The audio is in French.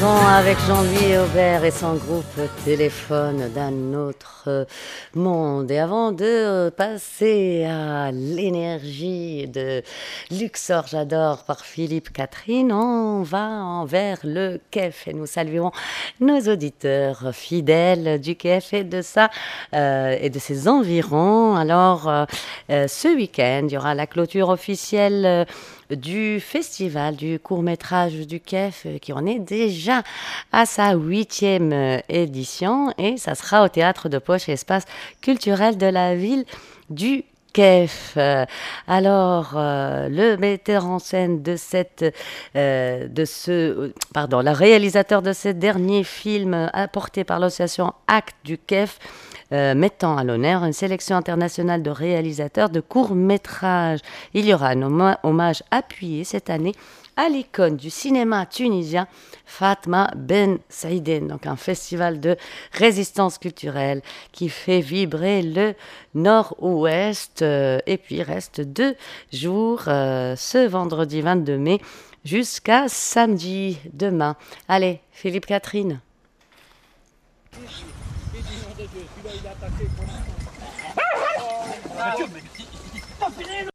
Avec Jean-Louis Aubert et son groupe Téléphone d'un autre monde. Et avant de passer à l'énergie de Luxor, j'adore, par Philippe Catherine, on va vers le KEF et nous saluons nos auditeurs fidèles du KEF et de ça et de ses environs. Alors, ce week-end, il y aura la clôture officielle du festival du court-métrage du KEF qui en est déjà à sa 8e édition et ça sera au Théâtre de Poche, espace culturel de la ville du KEF. Le metteur en scène de le réalisateur de ce dernier film apporté par l'association Actes du KEF, mettant à l'honneur une sélection internationale de réalisateurs de courts-métrages. Il y aura un hommage appuyé cette année à l'icône du cinéma tunisien Fatma Ben Saïden, donc un festival de résistance culturelle qui fait vibrer le nord-ouest. Et puis il reste 2 jours, ce vendredi 22 mai jusqu'à samedi demain. Allez, Philippe Catherine. Il a attaqué pour l'instant.